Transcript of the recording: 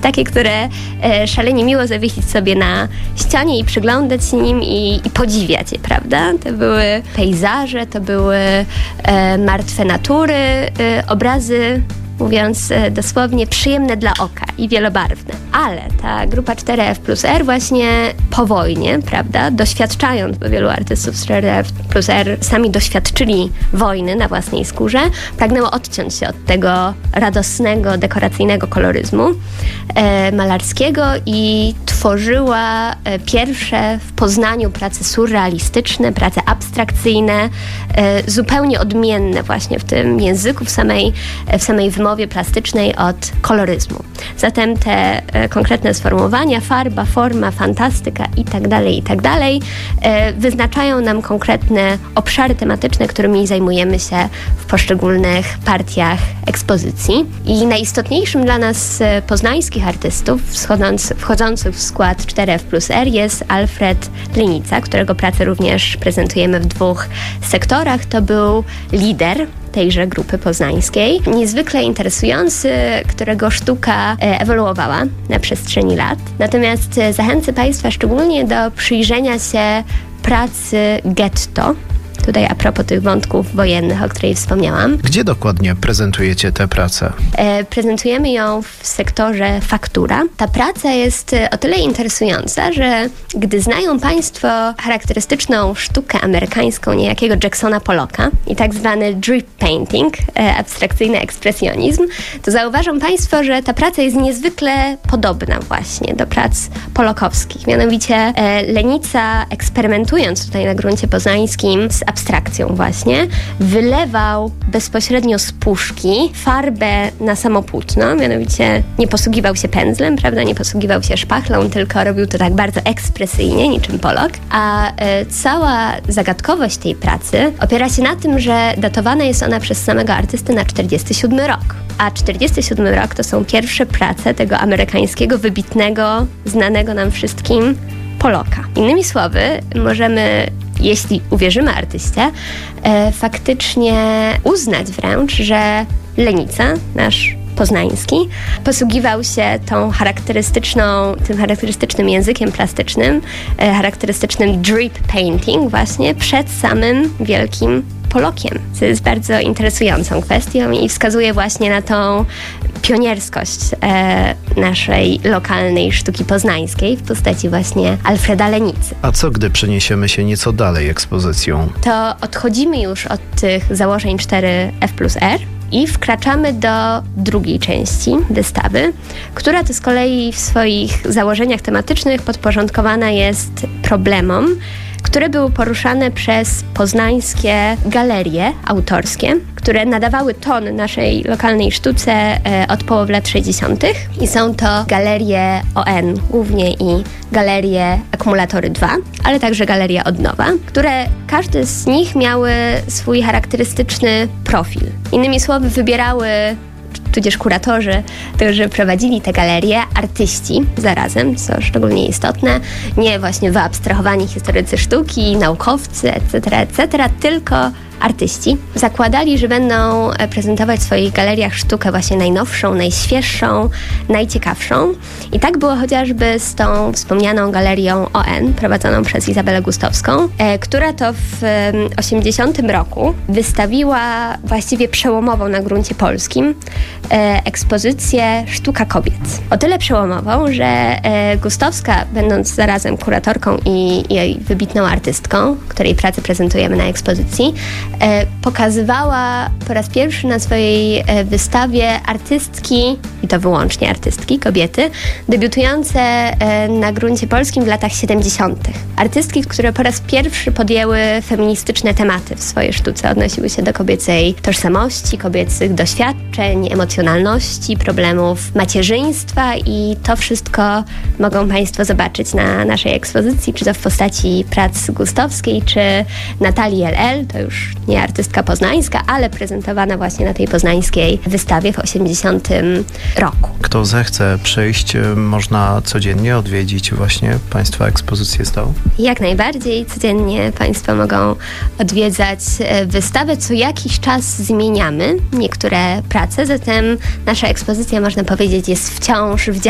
takie, które szalenie miło zawiesić sobie na ścianie i przyglądać się nim i podziwiać je, prawda? To były pejzaże, to były martwe natury, obrazy, mówiąc dosłownie, przyjemne dla oka i wielobarwne. Ale ta grupa 4F+R właśnie po wojnie, prawda, doświadczając, bo wielu artystów z 4F+R sami doświadczyli wojny na własnej skórze, pragnęło odciąć się od tego radosnego, dekoracyjnego koloryzmu malarskiego i tworzyła pierwsze w Poznaniu prace surrealistyczne, prace abstrakcyjne, zupełnie odmienne właśnie w tym języku, w samej wymowie plastycznej od koloryzmu. Zatem te konkretne sformułowania, farba, forma, fantastyka itd., wyznaczają nam konkretne obszary tematyczne, którymi zajmujemy się w poszczególnych partiach ekspozycji. I najistotniejszym dla nas poznańskich artystów wchodzących w skład 4F+R jest Alfred Lenica, którego pracę również prezentujemy w 2 sektorach. To był lider tejże grupy poznańskiej, niezwykle interesujący, którego sztuka ewoluowała na przestrzeni lat. Natomiast zachęcę Państwa szczególnie do przyjrzenia się pracy Getto. Tutaj a propos tych wątków wojennych, o której wspomniałam. Gdzie dokładnie prezentujecie tę pracę? Prezentujemy ją w sektorze faktura. Ta praca jest o tyle interesująca, że gdy znają Państwo charakterystyczną sztukę amerykańską niejakiego Jacksona Pollocka i tak zwany drip painting, abstrakcyjny ekspresjonizm, to zauważą Państwo, że ta praca jest niezwykle podobna właśnie do prac polockowskich. Mianowicie Lenica, eksperymentując tutaj na gruncie poznańskim z abstrakcją właśnie, wylewał bezpośrednio z puszki farbę na samo płótno, mianowicie nie posługiwał się pędzlem, prawda, nie posługiwał się szpachlą, tylko robił to tak bardzo ekspresyjnie, niczym Pollock, a cała zagadkowość tej pracy opiera się na tym, że datowana jest ona przez samego artystę na 47 rok. A 47 rok to są pierwsze prace tego amerykańskiego, wybitnego, znanego nam wszystkim Pollocka. Innymi słowy, możemy, jeśli uwierzymy artyście, faktycznie uznać wręcz, że Lenica, nasz poznański, posługiwał się tym charakterystycznym językiem plastycznym, charakterystycznym drip painting właśnie przed samym wielkim Pollockiem, co jest bardzo interesującą kwestią i wskazuje właśnie na tą pionierskość naszej lokalnej sztuki poznańskiej w postaci właśnie Alfreda Lenicy. A co, gdy przeniesiemy się nieco dalej ekspozycją? To odchodzimy już od tych założeń 4F+R i wkraczamy do drugiej części wystawy, która to z kolei w swoich założeniach tematycznych podporządkowana jest problemom, które były poruszane przez poznańskie galerie autorskie, które nadawały ton naszej lokalnej sztuce od połowy lat 60. I są to galerie ON głównie i galerie Akumulatory 2, ale także galeria Od Nowa, które każde z nich miały swój charakterystyczny profil. Innymi słowy, wybierały tudzież kuratorzy, którzy prowadzili te galerie, artyści zarazem, co szczególnie istotne, nie właśnie wyabstrahowani historycy sztuki, naukowcy, etc., tylko artyści. Zakładali, że będą prezentować w swoich galeriach sztukę właśnie najnowszą, najświeższą, najciekawszą. I tak było chociażby z tą wspomnianą galerią ON, prowadzoną przez Izabelę Gustowską, która to w 80 roku wystawiła właściwie przełomową na gruncie polskim ekspozycję Sztuka kobiet. O tyle przełomową, że Gustowska, będąc zarazem kuratorką i wybitną artystką, której pracę prezentujemy na ekspozycji, pokazywała po raz pierwszy na swojej wystawie artystki, i to wyłącznie artystki, kobiety, debiutujące na gruncie polskim w latach 70. Artystki, które po raz pierwszy podjęły feministyczne tematy w swojej sztuce, odnosiły się do kobiecej tożsamości, kobiecych doświadczeń, emocjonalności, problemów macierzyństwa i to wszystko mogą Państwo zobaczyć na naszej ekspozycji, czy to w postaci prac Gustowskiej, czy Natalii LL, to już nie artystka poznańska, ale prezentowana właśnie na tej poznańskiej wystawie w 80 roku. Kto zechce przyjść, można codziennie odwiedzić właśnie Państwa ekspozycję stałą? Jak najbardziej. Codziennie Państwo mogą odwiedzać wystawę. Co jakiś czas zmieniamy niektóre prace, zatem nasza ekspozycja, można powiedzieć, jest wciąż w